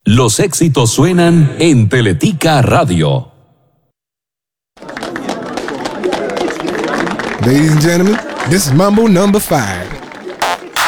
Los éxitos suenan en Teletica Radio. Ladies and gentlemen, this is Mambo number 5.